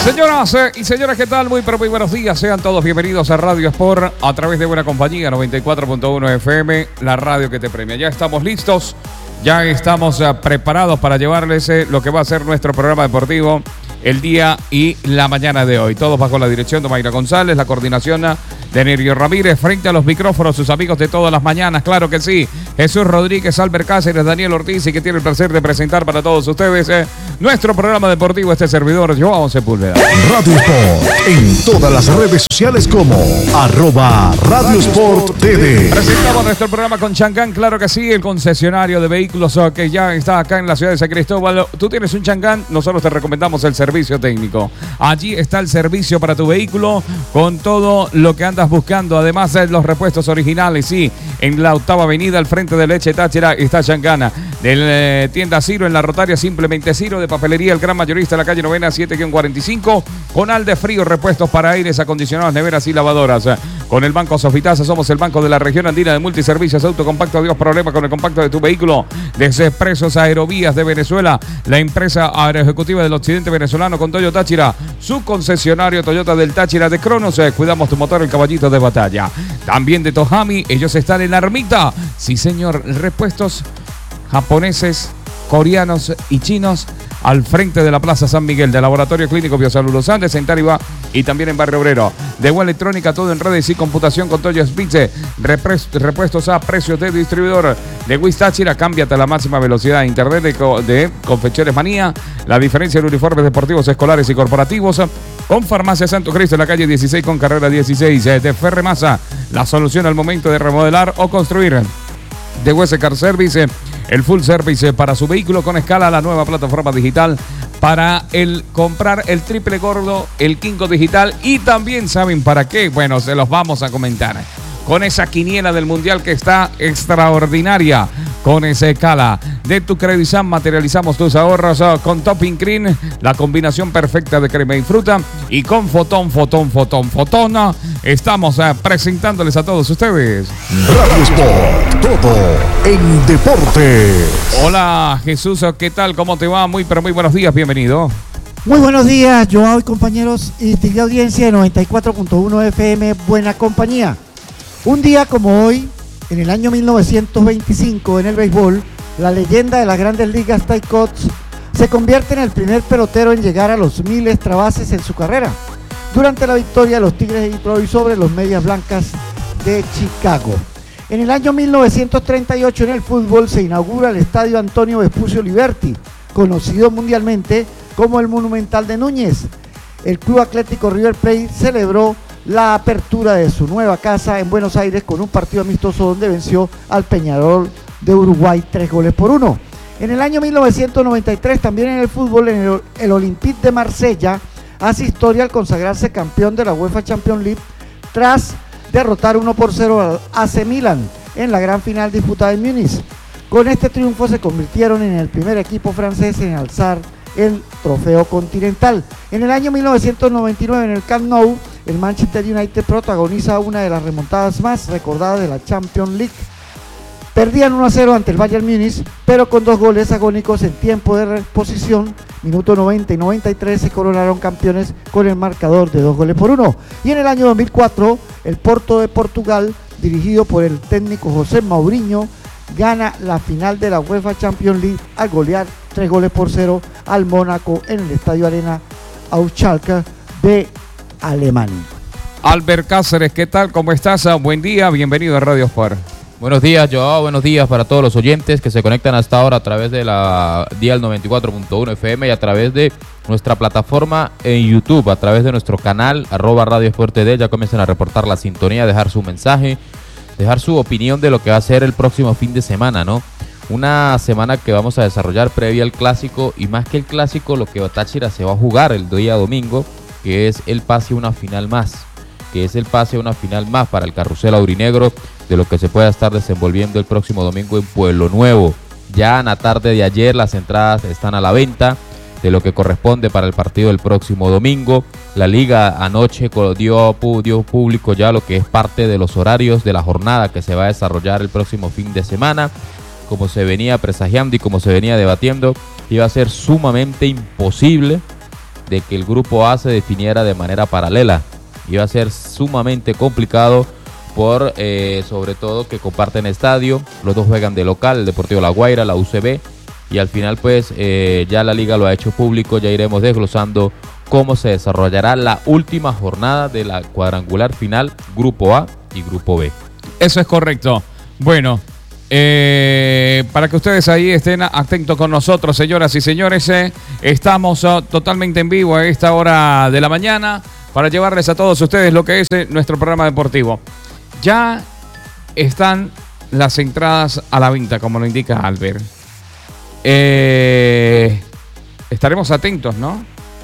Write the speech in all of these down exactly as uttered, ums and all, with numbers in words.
Señoras y señores, ¿qué tal? Muy pero muy buenos días. Sean todos bienvenidos a Radio Sport a través de Buena Compañía noventa y cuatro punto uno F M, la radio que te premia. Ya estamos listos, ya estamos uh, preparados para llevarles eh, lo que va a ser nuestro programa deportivo el día y la mañana de hoy. Todos bajo la dirección de Mayra González, la coordinación de Nerio Ramírez, frente a los micrófonos, sus amigos de todas las mañanas, claro que sí. Jesús Rodríguez, Albert Cáceres, Daniel Ortiz, y que tiene el placer de presentar para todos ustedes eh, nuestro programa deportivo, este servidor, Joao Sepúlveda. Radio Sport en todas las redes sociales como arroba Radio Sport T V. Presentamos nuestro programa con Changán, claro que sí, el concesionario de vehículos que ya está acá en la ciudad de San Cristóbal. Tú tienes un Changán, nosotros te recomendamos el servicio técnico. Allí está el servicio para tu vehículo con todo lo que andas buscando. Además de los repuestos originales, sí, en la octava avenida al frente de Leche Táchira está Changana. De eh, tienda Ciro en la Rotaria, simplemente Ciro. De papelería El Gran Mayorista en la calle Novena siete cuarenta y cinco. Con Alde Frío, repuestos para aires acondicionados, neveras y lavadoras. Con el Banco Sofitasa, somos el banco de la región andina de multiservicios, autocompacto. Adiós problema con el compacto de tu vehículo. Desde Expresos Aerovías de Venezuela, la empresa aeroejecutiva del occidente venezolano con Toyo Táchira, su concesionario Toyota del Táchira de Cronos. Eh, cuidamos tu motor, el caballito de batalla. También de Tohami, ellos están en la Ermita. Sí, señor, repuestos japoneses, coreanos y chinos al frente de la Plaza San Miguel, de Laboratorio Clínico Biosalud Los Andes en Tariba y también en Barrio Obrero. De Web Electrónica, todo en redes y computación con Toyo Spitze. Repuestos a precios de distribuidor de Wiz Táchira. Cámbiate a la máxima velocidad de internet de, co de Confecciones Manía. La diferencia en uniformes deportivos, escolares y corporativos. Con Farmacia Santo Cristo en la calle dieciséis con carrera dieciséis. De Ferremasa, la solución al momento de remodelar o construir. De West Car Service, el full service para su vehículo con escala, la nueva plataforma digital para el comprar el triple gordo, el Kinko digital. Y también, ¿saben para qué? Bueno, se los vamos a comentar. Con esa quiniela del Mundial que está extraordinaria. Con esa escala de tu Credisan materializamos tus ahorros uh, con Topping Cream, la combinación perfecta de crema y fruta. Y con Fotón, Fotón, Fotón, Fotón, uh, estamos uh, presentándoles a todos ustedes Radio Sport, todo en deportes. Hola Jesús, ¿qué tal? ¿Cómo te va? Muy pero muy buenos días, bienvenido. Muy buenos días, Joao y compañeros y distinguida audiencia de noventa y cuatro punto uno F M, Buena Compañía. Un día como hoy, en el año mil novecientos veinticinco, en el béisbol, la leyenda de las Grandes Ligas, Ty Cobb, se convierte en el primer pelotero en llegar a los mil extra bases en su carrera, durante la victoria de los Tigres de Detroit sobre los Medias Blancas de Chicago. En el año mil novecientos treinta y ocho, en el fútbol, se inaugura el estadio Antonio Vespucio Liberty, conocido mundialmente como el Monumental de Núñez. El Club Atlético River Plate celebró la apertura de su nueva casa en Buenos Aires con un partido amistoso donde venció al Peñarol de Uruguay tres goles por uno. En el año mil novecientos noventa y tres, también en el fútbol, en el, el Olympique de Marsella hace historia al consagrarse campeón de la UEFA Champions League tras derrotar uno por cero al A C Milan en la gran final disputada en Múnich. Con este triunfo se convirtieron en el primer equipo francés en alzar el trofeo continental. En el año mil novecientos noventa y nueve, en el Camp Nou, el Manchester United protagoniza una de las remontadas más recordadas de la Champions League. Perdían uno a cero ante el Bayern Múnich, pero con dos goles agónicos en tiempo de reposición, minuto noventa y noventa y tres, se coronaron campeones con el marcador de dos goles por uno. Y en el año dos mil cuatro, el Porto de Portugal, dirigido por el técnico José Mourinho, gana la final de la UEFA Champions League al golear tres goles por cero al Mónaco en el Estadio Arena Schalke de Alemania. Albert Cáceres, ¿qué tal? ¿Cómo estás? Buen día, bienvenido a Radio Sport. Buenos días, Joao, buenos días para todos los oyentes que se conectan hasta ahora a través de la Dial noventa y cuatro punto uno F M y a través de nuestra plataforma en YouTube, a través de nuestro canal, arroba Radio Sport T V. Ya comienzan a reportar la sintonía, dejar su mensaje, dejar su opinión de lo que va a ser el próximo fin de semana, ¿no? Una semana que vamos a desarrollar previa al clásico, y más que el clásico, lo que Táchira se va a jugar el día domingo, que es el pase a una final más, que es el pase a una final más para el carrusel aurinegro de lo que se pueda estar desenvolviendo el próximo domingo en Pueblo Nuevo. Ya en la tarde de ayer las entradas están a la venta de lo que corresponde para el partido del próximo domingo. La liga anoche dio, dio público ya lo que es parte de los horarios de la jornada que se va a desarrollar el próximo fin de semana. Como se venía presagiando y como se venía debatiendo, iba a ser sumamente imposible de que el grupo A se definiera de manera paralela. Iba a ser sumamente complicado por, eh, sobre todo, que comparten estadio, los dos juegan de local, el Deportivo La Guaira, la U C B, y al final pues eh, ya la liga lo ha hecho público, ya iremos desglosando cómo se desarrollará la última jornada de la cuadrangular final, Grupo A y Grupo B. Eso es correcto. Bueno, eh, para que ustedes ahí estén atentos con nosotros, señoras y señores, eh, estamos uh, totalmente en vivo a esta hora de la mañana para llevarles a todos ustedes lo que es eh, nuestro programa deportivo. Ya están las entradas a la venta, como lo indica Albert. Eh, estaremos atentos, ¿no?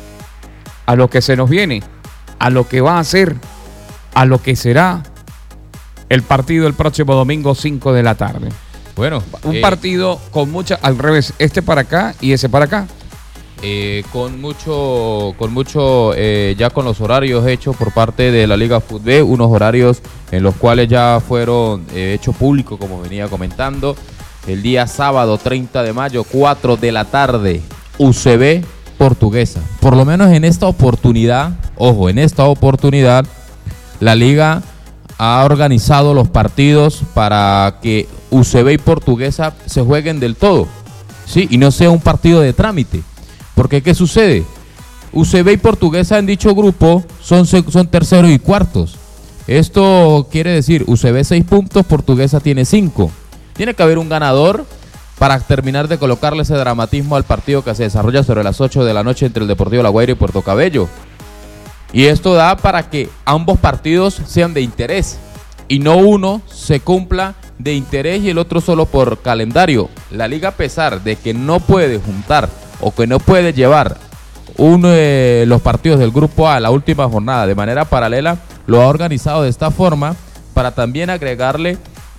A lo que se nos viene, a lo que va a ser, a lo que será el partido el próximo domingo cinco de la tarde. Bueno, un eh, partido con mucha, al revés, este para acá y ese para acá. Eh, con mucho, con mucho eh, ya con los horarios hechos por parte de la Liga Fútbol, unos horarios en los cuales ya fueron eh, hechos públicos, como venía comentando. El día sábado treinta de mayo, cuatro de la tarde, U C B Portuguesa. Por lo menos en esta oportunidad, ojo, en esta oportunidad, la Liga ha organizado los partidos para que U C B y Portuguesa se jueguen del todo, ¿sí? Y no sea un partido de trámite. Porque ¿qué sucede? U C B y Portuguesa en dicho grupo son, son terceros y cuartos. Esto quiere decir, U C B seis puntos, Portuguesa tiene cinco. Tiene que haber un ganador para terminar de colocarle ese dramatismo al partido que se desarrolla sobre las ocho de la noche entre el Deportivo La Guaira y Puerto Cabello. Y esto da para que ambos partidos sean de interés y no uno se cumpla de interés y el otro solo por calendario. La liga, a pesar de que no puede juntar o que no puede llevar uno de los partidos del grupo A a la última jornada de manera paralela, lo ha organizado de esta forma para también agregarle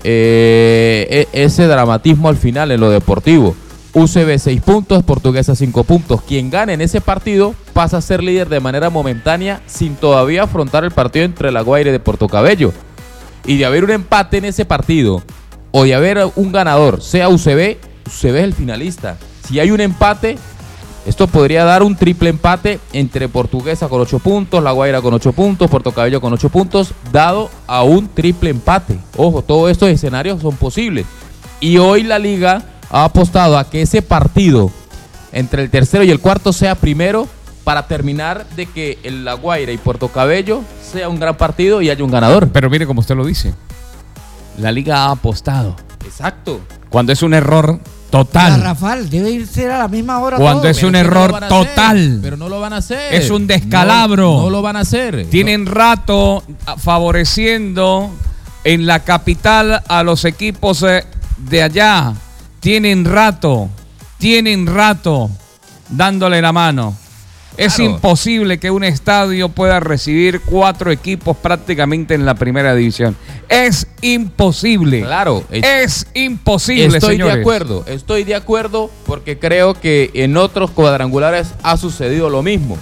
eh, ese dramatismo al final en lo deportivo. U C B seis puntos, Portuguesa cinco puntos. Quien gane en ese partido pasa a ser líder de manera momentánea sin todavía afrontar el partido entre La Guaira y de Puerto Cabello. Y de haber un empate en ese partido o de haber un ganador, sea U C B, U C B es el finalista. Si hay un empate, esto podría dar un triple empate entre Portuguesa con ocho puntos, La Guaira con ocho puntos, Puerto Cabello con ocho puntos, dado a un triple empate. Ojo, todos estos escenarios son posibles. Y hoy la liga ha apostado a que ese partido entre el tercero y el cuarto sea primero para terminar de que el La Guaira y Puerto Cabello sea un gran partido y haya un ganador. Pero mire como usted lo dice, la liga ha apostado. Exacto. Cuando es un error total. Rafael, debe irse a la misma hora. Cuando todo. es un Pero error no total. hacer, pero no lo van a hacer. Es un descalabro. No, no lo van a hacer. Tienen rato favoreciendo en la capital a los equipos eh, de allá. Tienen rato, tienen rato dándole la mano. Es Claro. imposible que un estadio pueda recibir cuatro equipos prácticamente en la primera división. Es imposible. Claro. Es, Es imposible, estoy señores. de acuerdo, estoy de acuerdo porque creo que en otros cuadrangulares ha sucedido lo mismo.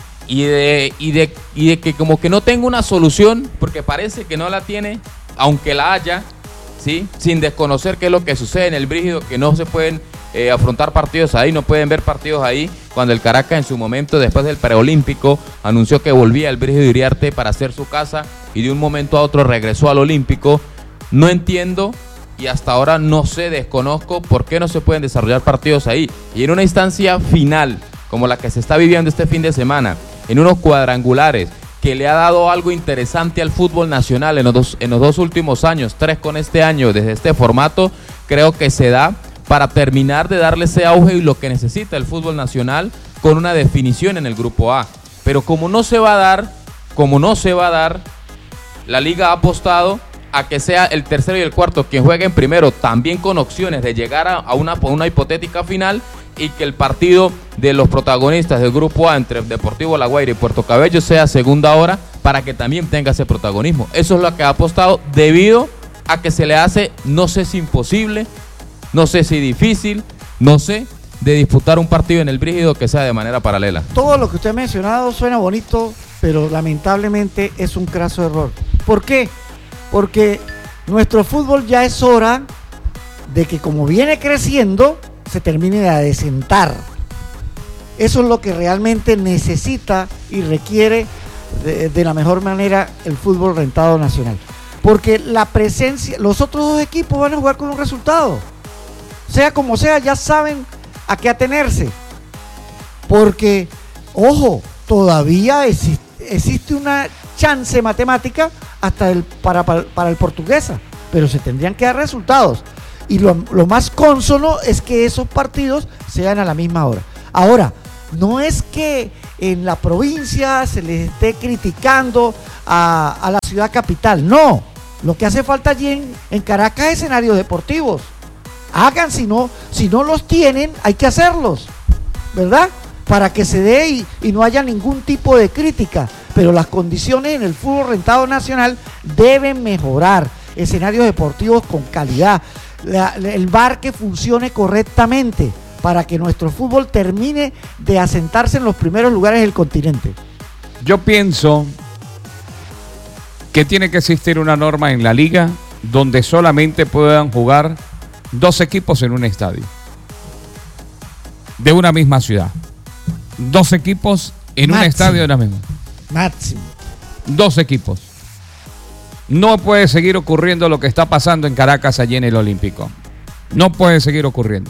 Y de, y de, y de que como que no tengo una solución, porque parece que no la tiene, aunque la haya, ¿sí? Sin desconocer qué es lo que sucede en el Brígido, que no se pueden eh, afrontar partidos ahí, no pueden ver partidos ahí, cuando el Caracas en su momento, después del preolímpico, anunció que volvía el Brígido Iriarte para hacer su casa y de un momento a otro regresó al Olímpico. No entiendo y hasta ahora no sé, desconozco por qué no se pueden desarrollar partidos ahí. Y en una instancia final, como la que se está viviendo este fin de semana, en unos cuadrangulares, que le ha dado algo interesante al fútbol nacional en los dos, en los dos últimos años, tres con este año, desde este formato, creo que se da para terminar de darle ese auge y lo que necesita el fútbol nacional con una definición en el grupo A. Pero como no se va a dar, como no se va a dar, la liga ha apostado a que sea el tercero y el cuarto quien jueguen primero, también con opciones de llegar a, a una, una hipotética final, y que el partido de los protagonistas del grupo A entre Deportivo La Guaira y Puerto Cabello sea segunda hora para que también tenga ese protagonismo. Eso es lo que ha apostado debido a que se le hace, no sé si imposible, no sé si difícil, no sé, de disputar un partido en el Brígido que sea de manera paralela. Todo lo que usted ha mencionado suena bonito, pero lamentablemente es un craso error. ¿Por qué? Porque nuestro fútbol ya es hora de que, como viene creciendo, se termine de adecentar. Eso es lo que realmente necesita y requiere de, de la mejor manera el fútbol rentado nacional. Porque la presencia, los otros dos equipos van a jugar con un resultado. Sea como sea, ya saben a qué atenerse. Porque, ojo, todavía existe, existe una chance matemática hasta el, para, para, para el Portuguesa, pero se tendrían que dar resultados. Y lo, lo más cónsono es que esos partidos sean a la misma hora. Ahora, no es que en la provincia se les esté criticando a, a la ciudad capital, no. Lo que hace falta allí en, en Caracas es escenarios deportivos. Hagan, si no, si no los tienen, hay que hacerlos, ¿verdad? Para que se dé y, y no haya ningún tipo de crítica. Pero las condiciones en el fútbol rentado nacional deben mejorar. Escenarios deportivos con calidad. La, la, el V A R que funcione correctamente para que nuestro fútbol termine de asentarse en los primeros lugares del continente. Yo pienso que tiene que existir una norma en la liga donde solamente puedan jugar dos equipos en un estadio de una misma ciudad. Dos equipos en Máximo. Un estadio de la misma. Máximo. Dos equipos. No puede seguir ocurriendo lo que está pasando en Caracas allí en el Olímpico. No puede seguir ocurriendo.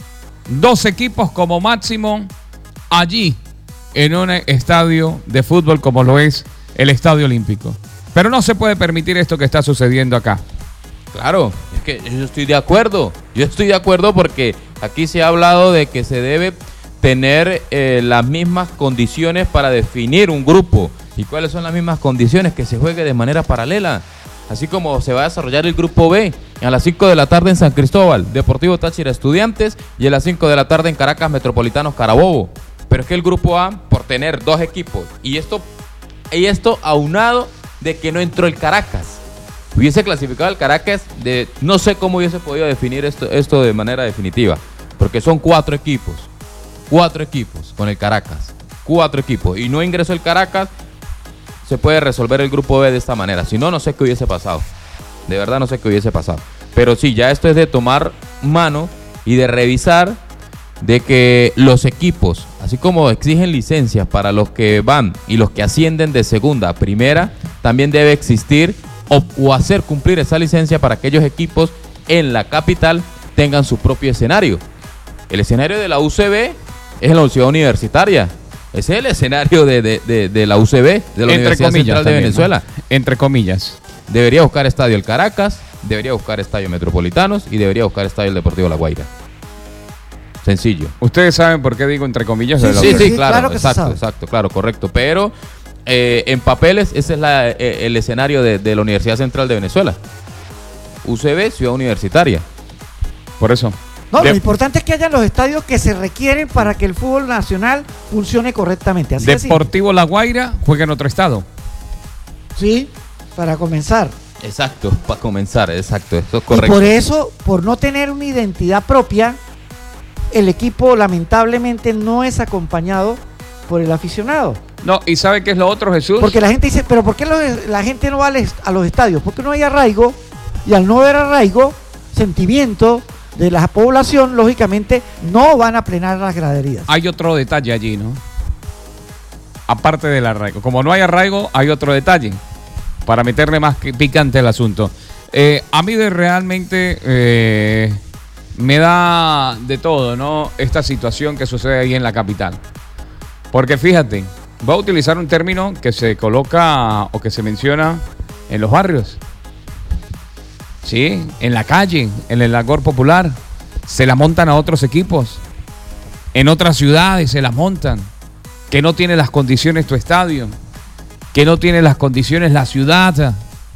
Dos equipos como máximo allí en un estadio de fútbol como lo es el Estadio Olímpico. Pero no se puede permitir esto que está sucediendo acá. Claro, es que yo estoy de acuerdo. Yo estoy de acuerdo porque aquí se ha hablado de que se debe tener eh, las mismas condiciones para definir un grupo. ¿Y cuáles son las mismas condiciones? Que se juegue de manera paralela. Así como se va a desarrollar el grupo B a las cinco de la tarde en San Cristóbal, Deportivo Táchira Estudiantes, y a las cinco de la tarde en Caracas, Metropolitanos Carabobo. Pero es que el grupo A, por tener dos equipos, y esto, y esto aunado de que no entró el Caracas. Hubiese clasificado el Caracas, de, no sé cómo hubiese podido definir esto, esto de manera definitiva, porque son cuatro equipos, cuatro equipos con el Caracas, cuatro equipos, y no ingresó el Caracas. Se puede resolver el grupo B de esta manera. Si no, no sé qué hubiese pasado. De verdad no sé qué hubiese pasado. Pero sí, ya esto es de tomar mano y de revisar de que los equipos, así como exigen licencias para los que van y los que ascienden de segunda a primera, también debe existir o, o hacer cumplir esa licencia para que aquellos equipos en la capital tengan su propio escenario. El escenario de la U C B es en la ciudad universitaria. Ese es el escenario de, de, de, de la U C B, de la Entre Universidad comillas, Central también, de Venezuela. ¿no? Entre comillas. Debería buscar estadio el Caracas, debería buscar estadio Metropolitanos y debería buscar estadio el Deportivo La Guaira. Sencillo. ¿Ustedes saben por qué digo entre comillas? Sí, de la sí, U C B? sí, claro, claro que se exacto, sabe. exacto, claro, correcto. Pero eh, en papeles ese es la, eh, el escenario de, de la Universidad Central de Venezuela. U C B, ciudad universitaria. Por eso. No, De- lo importante es que haya los estadios que se requieren para que el fútbol nacional funcione correctamente. Así es. Deportivo La Guaira juega en otro estado. Sí, para comenzar. Exacto, para comenzar, exacto, eso es Y correcto. por eso, por no tener una identidad propia, el equipo lamentablemente no es acompañado por el aficionado. No, ¿y sabe qué es lo otro, Jesús? Porque la gente dice, pero ¿por qué los- la gente no va a les- a los estadios? Porque no hay arraigo, y al no haber arraigo, sentimiento de la población, lógicamente, no van a plenar las graderías. Hay otro detalle allí, ¿no? Aparte del arraigo. Como no hay arraigo, hay otro detalle. Para meterle más que picante al asunto. Eh, a mí de realmente eh, me da de todo, ¿no? Esta situación que sucede ahí en la capital. Porque fíjate, voy a utilizar un término que se coloca o que se menciona en los barrios. Sí, en la calle, en el agor popular. Se la montan a otros equipos. En otras ciudades se la montan. Que no tiene las condiciones tu estadio. Que no tiene las condiciones la ciudad.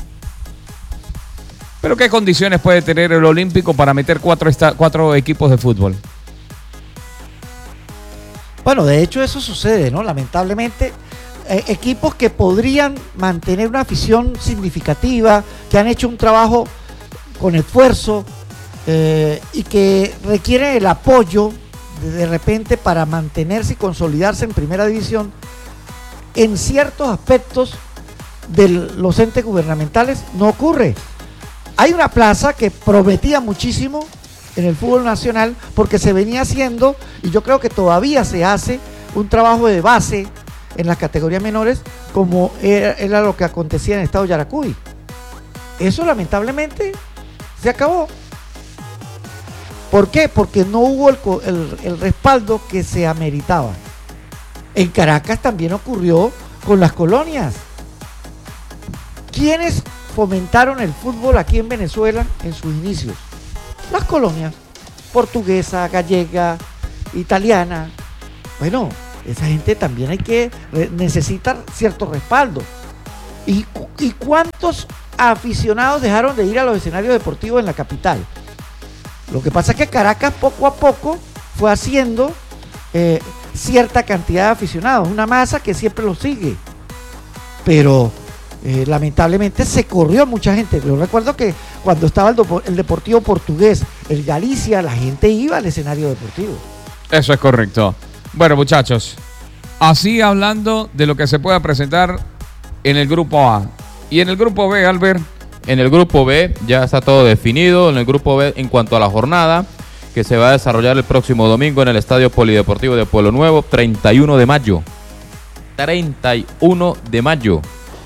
Pero ¿qué condiciones puede tener el Olímpico para meter cuatro, esta- cuatro equipos de fútbol? Bueno, de hecho eso sucede, ¿no? Lamentablemente, eh, equipos que podrían mantener una afición significativa, que han hecho un trabajo con esfuerzo eh, y que requieren el apoyo de, de repente para mantenerse y consolidarse en primera división, en ciertos aspectos de los entes gubernamentales no ocurre. Hay una plaza que prometía muchísimo en el fútbol nacional porque se venía haciendo, y yo creo que todavía se hace, un trabajo de base en las categorías menores, como era, era lo que acontecía en el estado de Yaracuy. Eso lamentablemente se acabó. ¿Por qué? Porque no hubo el, el, el respaldo que se ameritaba. En Caracas también ocurrió con las colonias. ¿Quiénes fomentaron el fútbol aquí en Venezuela en sus inicios? Las colonias, portuguesa, gallega, italiana. Bueno, esa gente también hay que necesita cierto respaldo. ¿Y, y cuántos aficionados dejaron de ir a los escenarios deportivos en la capital? Lo que pasa es que Caracas poco a poco fue haciendo eh, cierta cantidad de aficionados, una masa que siempre lo sigue, pero eh, lamentablemente se corrió mucha gente. Yo recuerdo que cuando estaba el, do, el Deportivo Portugués, el Galicia, la gente iba al escenario deportivo. Eso es correcto. Bueno, muchachos, así hablando de lo que se pueda presentar en el grupo A. Y en el grupo B, Albert. En el grupo B ya está todo definido. En el grupo B, en cuanto a la jornada que se va a desarrollar el próximo domingo en el Estadio Polideportivo de Pueblo Nuevo, treinta y uno de mayo. treinta y uno de mayo.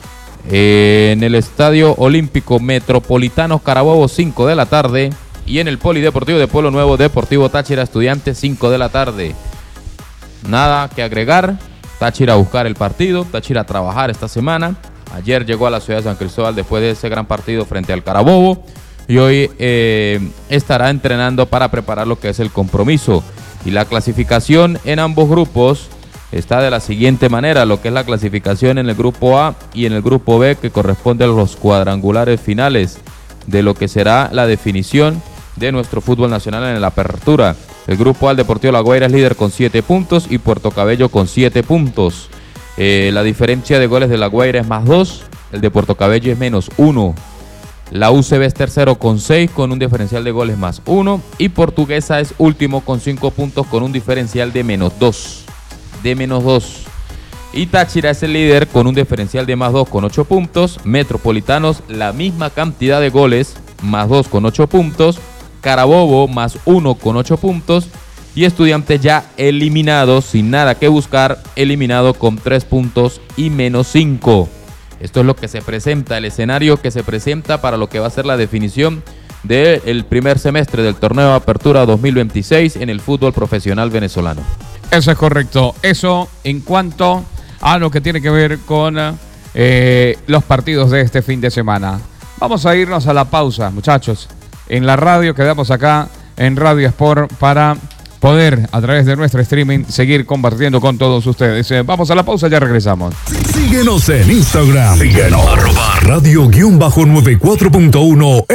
Eh, en el Estadio Olímpico Metropolitano Carabobo, cinco de la tarde. Y en el Polideportivo de Pueblo Nuevo, Deportivo Táchira Estudiantes, cinco de la tarde. Nada que agregar. Táchira a buscar el partido. Táchira a trabajar esta semana. Ayer llegó a la ciudad de San Cristóbal después de ese gran partido frente al Carabobo. Y hoy eh, estará entrenando para preparar lo que es el compromiso. Y la clasificación en ambos grupos está de la siguiente manera. Lo que es la clasificación en el grupo A y en el grupo B, que corresponde a los cuadrangulares finales de lo que será la definición de nuestro fútbol nacional en la apertura. El grupo A, el Deportivo La Guaira es líder con siete puntos y Puerto Cabello con siete puntos. Eh, la diferencia de goles de La Guaira es más dos, el de Puerto Cabello es menos uno. La U C B es tercero con seis, con un diferencial de goles más uno. Y Portuguesa es último con cinco puntos, con un diferencial de menos dos. De menos dos. Y Táchira es el líder con un diferencial de más dos con ocho puntos. Metropolitanos la misma cantidad de goles, más dos con ocho puntos. Carabobo más uno con ocho puntos. Y Estudiantes ya eliminado, sin nada que buscar, eliminado con tres puntos y menos cinco. Esto es lo que se presenta, el escenario que se presenta para lo que va a ser la definición del primer semestre del torneo de Apertura dos mil veintiséis en el fútbol profesional venezolano. Eso es correcto. Eso en cuanto a lo que tiene que ver con eh, los partidos de este fin de semana. Vamos a irnos a la pausa, muchachos. En la radio quedamos acá en Radio Sport para poder, a través de nuestro streaming, seguir compartiendo con todos ustedes. Eh, vamos a la pausa, ya regresamos. Síguenos en Instagram. Síguenos. Arroba radio guión bajo noventa y cuatro punto uno